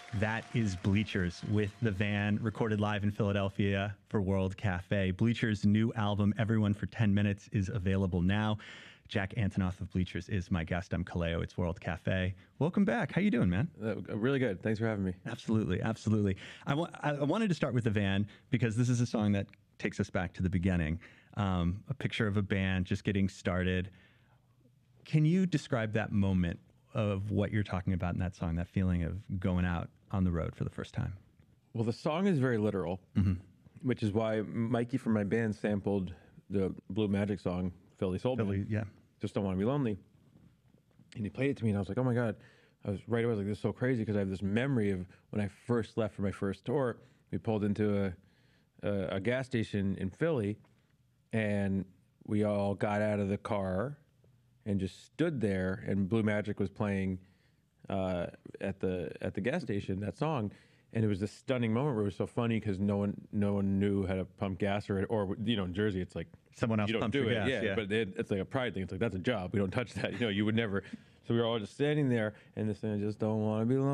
That is Bleachers with The Van, recorded live in Philadelphia for World Cafe. Bleachers' new album, Everyone for 10 Minutes, is available now. Jack Antonoff of Bleachers is my guest. I'm Kaleo. It's World Cafe. Welcome back. How you doing, man? Really good. Thanks for having me. Absolutely, absolutely. I wanted to start with The Van because this is a song that takes us back to the beginning. A picture of a band just getting started. Can you describe that moment of what you're talking about in that song, that feeling of going out on the road for the first time? Well, the song is very literal, which is why Mikey from my band sampled the Blue Magic song, Philly Soul Band. Yeah. Just Don't Want to Be Lonely. And he played it to me, and I was like, oh my God. I was like, this is so crazy, because I have this memory of when I first left for my first tour. We pulled into a gas station in Philly, and we all got out of the car and just stood there, and Blue Magic was playing at the gas station, that song. And it was this stunning moment where it was so funny because no one knew how to pump gas, or you know, in Jersey it's like Someone else you don't pumps do your it, gas, yeah. But it's like a pride thing. It's like, that's a job. We don't touch that. You know, you would never. So we were all just standing there, and this thing, I just don't want to be alone.